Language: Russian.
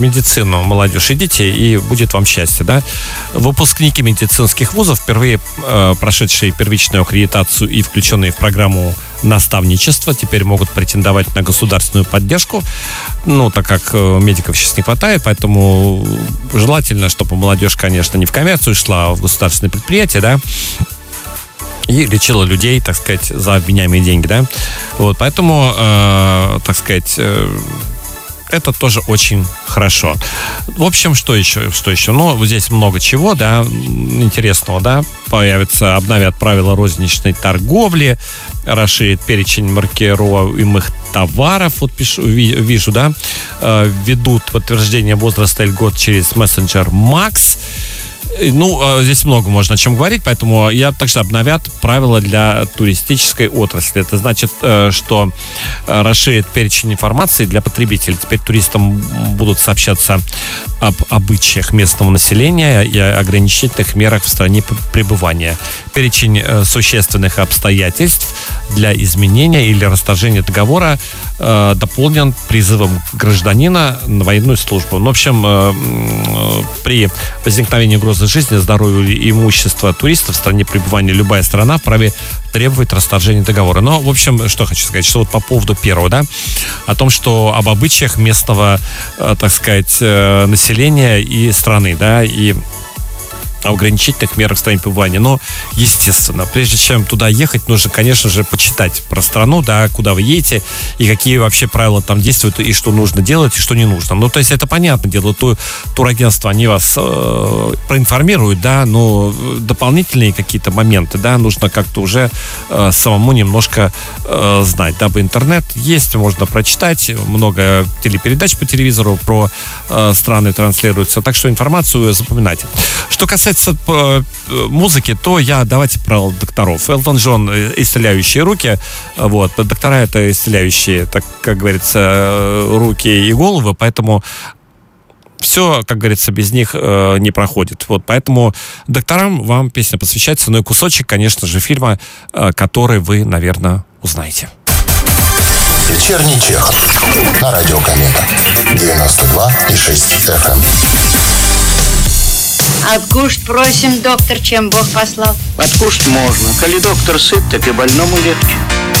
медицину, молодежь, идите, и будет вам счастье, да. Выпускники медицинских вузов, впервые прошедшие первичную аккредитацию и включенные в программу наставничества, теперь могут претендовать на государственную поддержку, так как медиков сейчас не хватает, поэтому желательно, чтобы молодежь, конечно, не в коммерцию шла, а в государственные предприятия, да, и лечила людей, так сказать, за обменяемые деньги, да. Вот, поэтому, так сказать, это тоже очень хорошо. В общем, что еще? Здесь много чего, да, интересного, да. Обновят правила розничной торговли, расширит перечень маркируемых товаров. Вот вижу, да. Ведут подтверждение возраста и льгот через мессенджер Max. Здесь много можно о чем говорить, поэтому также обновят правила для туристической отрасли. Это значит, что расширит перечень информации для потребителей. Теперь туристам будут сообщаться об обычаях местного населения и ограничительных мерах в стране пребывания. Перечень существенных обстоятельств для изменения или расторжения договора дополнен призывом гражданина на военную службу. В общем, при возникновении угрозы жизни, здоровью и имущества туристов в стране пребывания любая страна вправе требовать расторжения договора. Но, в общем, что хочу сказать, что вот по поводу первого, да, о том, что об обычаях местного, так сказать, населения и страны, да, и о ограничительных мерах в стране пребывания. Но, естественно, прежде чем туда ехать, нужно, конечно же, почитать про страну, да, куда вы едете, и какие вообще правила там действуют, и что нужно делать, и что не нужно. То есть это понятное дело, турагентства, они вас проинформируют, да, но дополнительные какие-то моменты, да, нужно как-то уже самому немножко знать. Дабы интернет есть, можно прочитать, много телепередач по телевизору про страны транслируются, так что информацию запоминайте. Что касается музыки, то давайте про докторов. Элтон Джон «Исцеляющие руки». Вот. Доктора — это исцеляющие, так как говорится, руки и головы, поэтому все, как говорится, без них не проходит. Вот, поэтому докторам вам песня посвящается, и кусочек, конечно же, фильма, который вы, наверное, узнаете. Вечерний Чехов на радио Комета 92,6 FM. Откушать просим, доктор, чем Бог послал. Откушать можно. Коли доктор сыт, так и больному легче.